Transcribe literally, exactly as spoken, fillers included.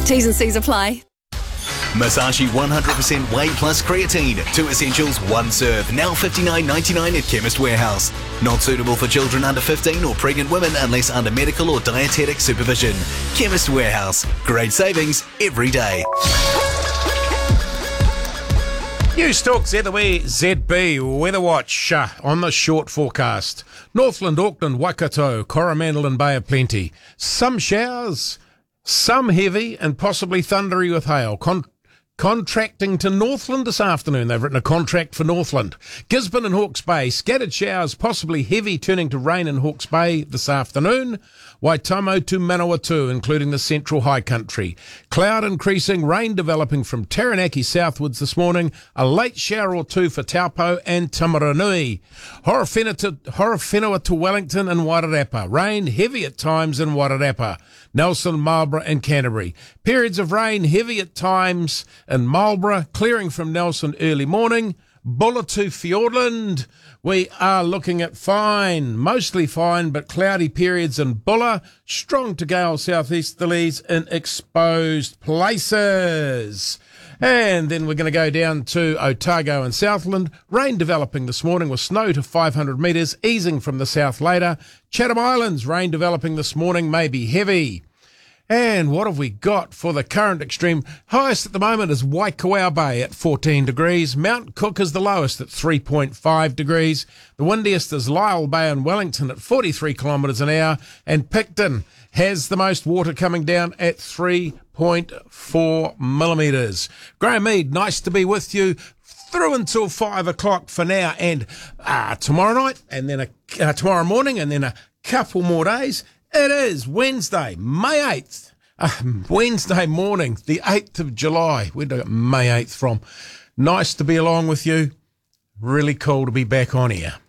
T's and C's apply. Masashi one hundred percent Whey Plus Creatine. Two essentials, one serve. Now fifty-nine ninety-nine at Chemist Warehouse. Not suitable for children under fifteen or pregnant women unless under medical or dietetic supervision. Chemist Warehouse. Great savings every day. News Talk Z W Z B Weather Watch uh, on the short forecast. Northland, Auckland, Waikato, Coromandel and Bay of Plenty. Some showers, some heavy and possibly thundery with hail. Con- contracting to Northland this afternoon. They've written a contract for Northland. Gisborne and Hawke's Bay. Scattered showers, possibly heavy, turning to rain in Hawke's Bay this afternoon. Waitomo to Manawatu, including the central high country. Cloud increasing, rain developing from Taranaki southwards this morning. A late shower or two for Taupo and Tamaranui. Horowhenua to, Horowhenua to Wellington and Wairarapa. Rain heavy at times in Wairarapa. Nelson, Marlborough and Canterbury. Periods of rain heavy at times in Marlborough, clearing from Nelson early morning. Bulla to Fiordland. We are looking at fine, mostly fine, but cloudy periods in Bulla. Strong to gale southeasterlies in exposed places. And then we're going to go down to Otago and Southland. Rain developing this morning with snow to five hundred metres, easing from the south later. Chatham Islands, rain developing this morning, may be heavy. And what have we got for the current extreme? Highest at the moment is Waikowau Bay at fourteen degrees. Mount Cook is the lowest at three point five degrees. The windiest is Lyell Bay in Wellington at forty-three kilometres an hour. And Picton has the most water coming down at three point four millimetres. Graham Mead, nice to be with you through until five o'clock for now. And uh, tomorrow night, and then a, uh, tomorrow morning, and then a couple more days. It is Wednesday, May eighth, uh, Wednesday morning, the eighth of July. Where did I get May eighth from? Nice to be along with you. Really cool to be back on here.